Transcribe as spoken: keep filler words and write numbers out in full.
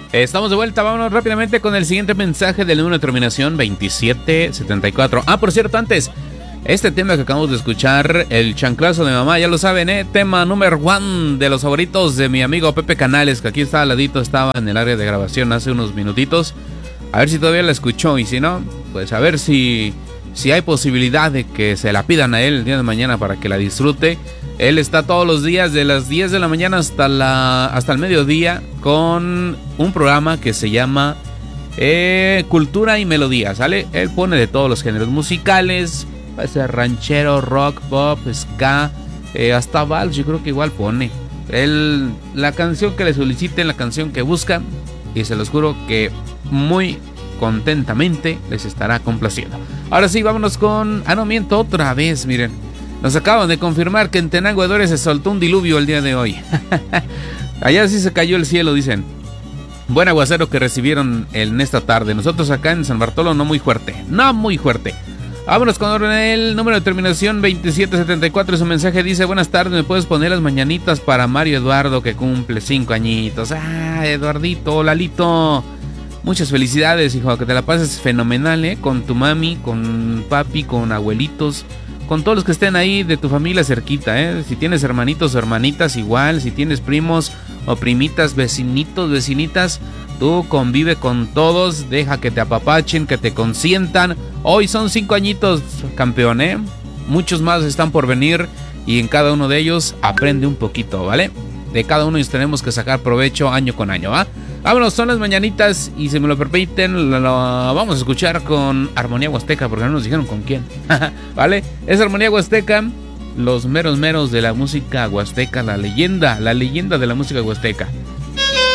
Estamos de vuelta, vámonos rápidamente con el siguiente mensaje del número de terminación veintisiete setenta y cuatro. Ah, por cierto, antes, este tema que acabamos de escuchar, el chanclazo de mamá, ya lo saben, ¿eh? Tema número one de los favoritos de mi amigo Pepe Canales, que aquí está al ladito, estaba en el área de grabación hace unos minutitos. A ver si todavía la escuchó, y si no, pues a ver si, si hay posibilidad de que se la pidan a él el día de mañana para que la disfrute. Él está todos los días de las diez de la mañana hasta, la, hasta el mediodía con un programa que se llama eh, Cultura y Melodía, ¿sale? Él pone de todos los géneros musicales, puede ser ranchero, rock, pop, ska, eh, hasta vals, yo creo que igual pone. Él, la canción que le soliciten, la canción que buscan, y se los juro que muy contentamente les estará complaciendo. Ahora sí, vámonos con... Ah, no, miento otra vez, miren. Nos acaban de confirmar que en Tenango de Dores se soltó un diluvio el día de hoy. Allá sí se cayó el cielo, dicen. Buen aguacero que recibieron en esta tarde. Nosotros acá en San Bartolo no muy fuerte. No muy fuerte. Vámonos con el número de terminación veintisiete setenta y cuatro. Su mensaje dice: buenas tardes, ¿me puedes poner las mañanitas para Mario Eduardo que cumple cinco añitos? Ah, Eduardito, Lalito. Muchas felicidades, hijo. Que te la pases fenomenal, ¿eh? Con tu mami, con papi, con abuelitos, con todos los que estén ahí de tu familia cerquita, ¿eh? Si tienes hermanitos o hermanitas, igual. Si tienes primos o primitas, vecinitos, vecinitas, tú convive con todos. Deja que te apapachen, que te consientan. Hoy son cinco añitos, campeón, ¿eh? Muchos más están por venir y en cada uno de ellos aprende un poquito, ¿vale? De cada uno nos tenemos que sacar provecho año con año, ¿ah? Vámonos, son las mañanitas y si me lo permiten, lo, lo vamos a escuchar con Armonía Huasteca, porque no nos dijeron con quién, ¿vale? Es Armonía Huasteca, los meros meros de la música huasteca, la leyenda, la leyenda de la música huasteca.